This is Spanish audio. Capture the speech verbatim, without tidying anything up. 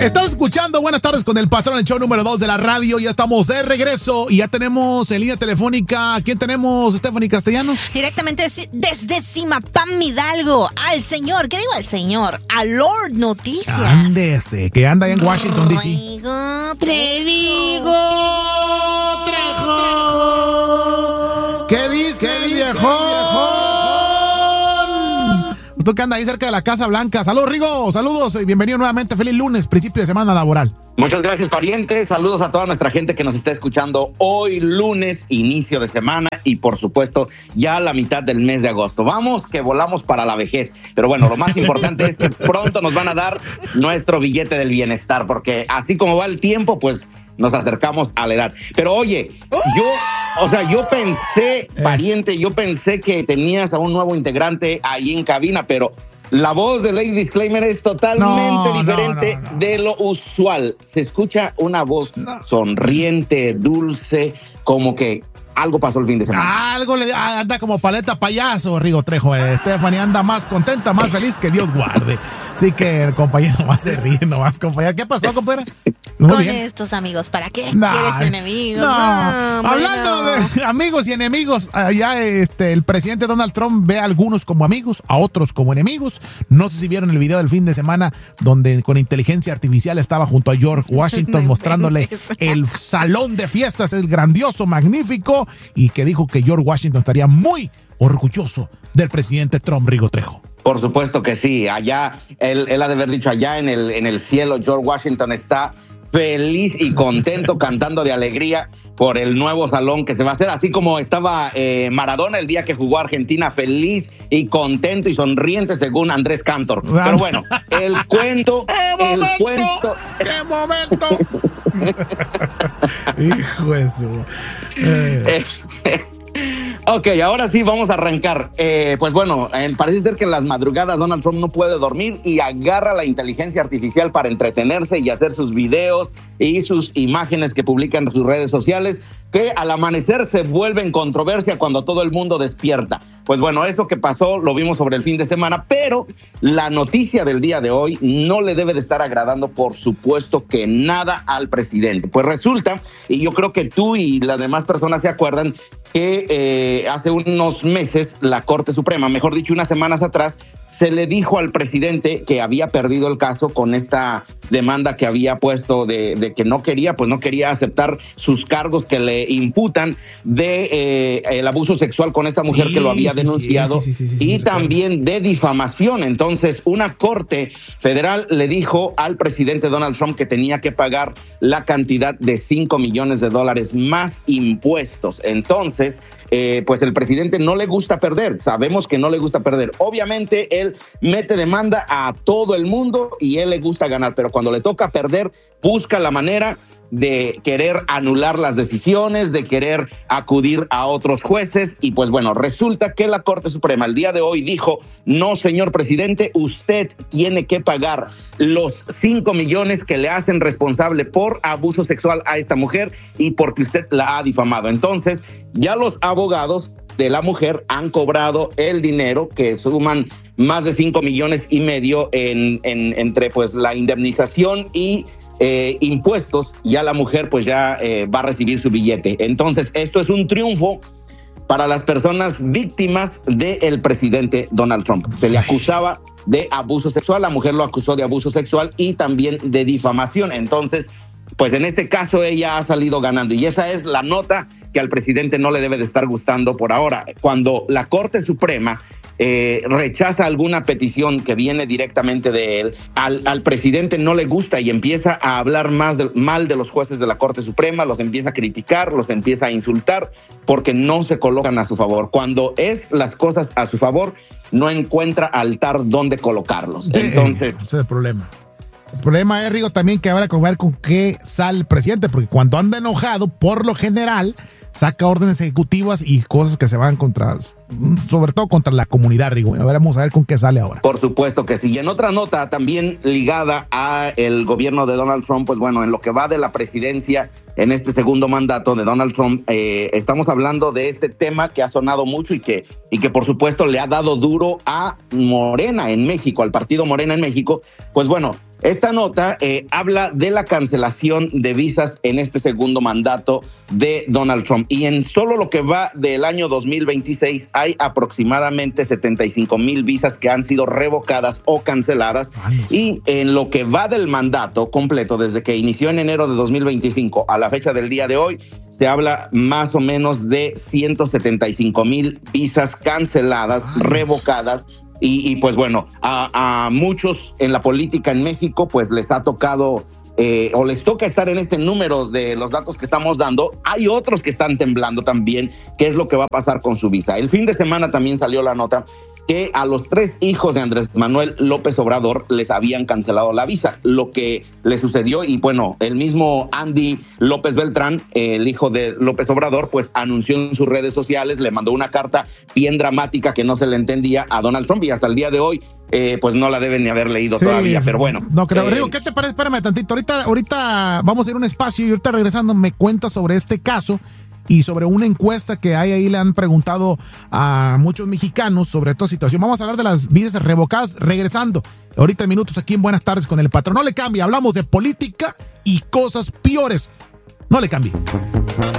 Estás escuchando Buenas Tardes con el Patrón, el show número dos de la radio. Ya estamos de regreso y ya tenemos en línea telefónica. ¿Quién tenemos, Stephanie Castellanos? Directamente desde Zimapán, Hidalgo. Al señor, ¿qué digo al señor? A Lord Noticias. Ándese, que anda allá en Washington, D C. Trigo, Trigo, Trejo. ¿Qué dice el viejón? Tú que andas ahí cerca de la Casa Blanca. Saludos, Rigo. Saludos y bienvenido nuevamente. Feliz lunes, principio de semana laboral. Muchas gracias, pariente. Saludos a toda nuestra gente que nos está escuchando hoy lunes, inicio de semana y por supuesto ya la mitad del mes de agosto. Vamos que volamos para la vejez. Pero bueno, lo más importante es que pronto nos van a dar nuestro billete del bienestar, porque así como va el tiempo, pues nos acercamos a la edad. Pero oye, yo, o sea, yo pensé, pariente, yo pensé que tenías a un nuevo integrante ahí en cabina, pero la voz de Lady Disclaimer es totalmente no, diferente no, no, no. de lo usual. Se escucha una voz no. sonriente, dulce, como que algo pasó el fin de semana. Algo le anda como paleta payaso, Rigo Trejo. Eh, Stephanie anda más contenta, más feliz, que Dios guarde. Así que el compañero va a ser rir nomás, compañero. ¿Qué pasó, compañero? Muy Con bien. Estos amigos, ¿para qué no, quieres enemigos? No, no hablando bueno. de amigos y enemigos, allá este, el presidente Donald Trump ve a algunos como amigos, a otros como enemigos. No sé si vieron el video del fin de semana donde con inteligencia artificial estaba junto a George Washington no mostrándole el salón de fiestas, el grandioso, magnífico, y que dijo que George Washington estaría muy orgulloso del presidente Trump, Rigo Trejo. Por supuesto que sí. Allá, él, él ha de haber dicho, allá en el, en el cielo, George Washington está feliz y contento, cantando de alegría por el nuevo salón que se va a hacer, así como estaba eh, Maradona el día que jugó a Argentina, feliz y contento y sonriente, según Andrés Cantor. Pero bueno, el cuento, el momento, cuento... ¡Qué momento! Hijo de su... Eh. Ok, ahora sí vamos a arrancar. Eh, pues bueno, eh, parece ser que en las madrugadas Donald Trump no puede dormir y agarra la inteligencia artificial para entretenerse y hacer sus videos y sus imágenes que publica en sus redes sociales, que al amanecer se vuelven controversia cuando todo el mundo despierta. Pues bueno, eso que pasó lo vimos sobre el fin de semana, pero la noticia del día de hoy no le debe de estar agradando, por supuesto que nada, al presidente. Pues resulta, y yo creo que tú y las demás personas se acuerdan, que eh, hace unos meses la Corte Suprema, mejor dicho, unas semanas atrás, se le dijo al presidente que había perdido el caso con esta demanda que había puesto de, de que no quería, pues no quería aceptar sus cargos que le imputan de eh, el abuso sexual con esta mujer sí, que lo había sí, denunciado sí, sí, sí, sí, sí, y sí, también de difamación. Entonces, una corte federal le dijo al presidente Donald Trump que tenía que pagar la cantidad de cinco millones de dólares más impuestos. Entonces, Eh, pues el presidente no le gusta perder, sabemos que no le gusta perder. Obviamente él mete demanda a todo el mundo y él le gusta ganar, pero cuando le toca perder, busca la manera de querer anular las decisiones, de querer acudir a otros jueces. Y pues bueno, resulta que la Corte Suprema el día de hoy dijo: no, señor presidente, usted tiene que pagar los cinco millones que le hacen responsable por abuso sexual a esta mujer y porque usted la ha difamado. Entonces, ya los abogados de la mujer han cobrado el dinero, que suman más de cinco millones y medio en, en, entre pues la indemnización y Eh, impuestos. Ya la mujer pues ya eh, va a recibir su billete. Entonces, esto es un triunfo para las personas víctimas del presidente Donald Trump. Se le acusaba de abuso sexual, la mujer lo acusó de abuso sexual y también de difamación. Entonces, pues en este caso ella ha salido ganando, y esa es la nota que al presidente no le debe de estar gustando por ahora. Cuando la Corte Suprema Eh, rechaza alguna petición que viene directamente de él, al, al presidente no le gusta y empieza a hablar más de, mal de los jueces de la Corte Suprema, los empieza a criticar, los empieza a insultar porque no se colocan a su favor. Cuando es las cosas a su favor, no encuentra altar donde colocarlos. Entonces, eh, ese es el problema. El problema es, Rigo, también que habrá que ver con qué sale el presidente, porque cuando anda enojado, por lo general, saca órdenes ejecutivas y cosas que se van contra, sobre todo contra la comunidad, Rigo. A ver, vamos a ver con qué sale ahora. Por supuesto que sí. Y en otra nota también ligada a el gobierno de Donald Trump, pues bueno, en lo que va de la presidencia en este segundo mandato de Donald Trump, eh, estamos hablando de este tema que ha sonado mucho y que, y que por supuesto le ha dado duro a Morena en México, al partido Morena en México. Pues bueno, esta nota eh, habla de la cancelación de visas en este segundo mandato de Donald Trump. Y en solo lo que va del año dos mil veintiséis hay aproximadamente setenta y cinco mil visas que han sido revocadas o canceladas. Ay. Y en lo que va del mandato completo, desde que inició en enero de dos mil veinticinco a la fecha del día de hoy, se habla más o menos de ciento setenta y cinco mil visas canceladas, Ay. revocadas. Y, y pues bueno, a, a muchos en la política en México pues les ha tocado eh, o les toca estar en este número de los datos que estamos dando. Hay otros que están temblando también qué es lo que va a pasar con su visa. El fin de semana también salió la nota que a los tres hijos de Andrés Manuel López Obrador les habían cancelado la visa, lo que le sucedió. Y bueno, el mismo Andy López Beltrán, el hijo de López Obrador, pues anunció en sus redes sociales, le mandó una carta bien dramática que no se le entendía a Donald Trump, y hasta el día de hoy eh, pues no la deben ni haber leído sí, todavía, pero bueno. No creo. Eh, Rigo, ¿qué te parece? Espérame tantito, ahorita, ahorita vamos a ir a un espacio y ahorita regresando me cuentas sobre este caso y sobre una encuesta que hay ahí. Le han preguntado a muchos mexicanos sobre esta situación. Vamos a hablar de las visas revocadas regresando ahorita en minutos aquí en Buenas Tardes con el Patrón. No le cambie, hablamos de política y cosas peores. No le cambie.